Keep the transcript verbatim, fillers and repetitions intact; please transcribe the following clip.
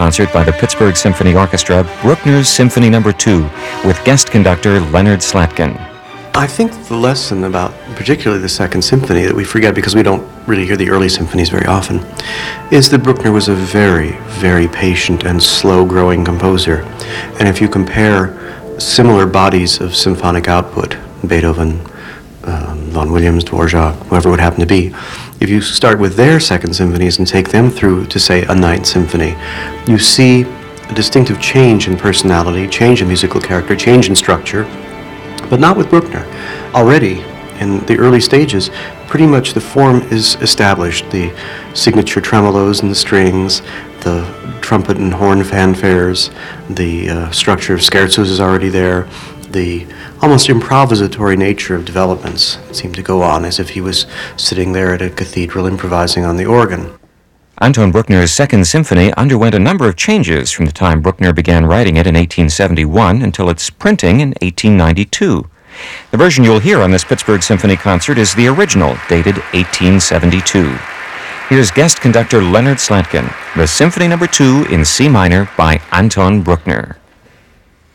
concert by the Pittsburgh Symphony Orchestra, Bruckner's Symphony Number two, with guest conductor Leonard Slatkin. I think the lesson about particularly the Second Symphony that we forget because we don't really hear the early symphonies very often is that Bruckner was a very, very patient and slow-growing composer. And if you compare similar bodies of symphonic output, Beethoven, um, Vaughan Williams, Dvorak, whoever it would happen to be, if you start with their Second Symphonies and take them through to, say, a Ninth Symphony, you see a distinctive change in personality, change in musical character, change in structure, but not with Bruckner. Already, in the early stages, pretty much the form is established. The signature tremolos and the strings, the trumpet and horn fanfares, the uh, structure of scherzos is already there. The almost improvisatory nature of developments seemed to go on as if he was sitting there at a cathedral improvising on the organ. Anton Bruckner's Second Symphony underwent a number of changes from the time Bruckner began writing it in eighteen seventy-one until its printing in eighteen ninety-two. The version you'll hear on this Pittsburgh Symphony concert is the original, dated eighteen seventy-two. Here's guest conductor Leonard Slatkin, the Symphony Number two in C minor by Anton Bruckner.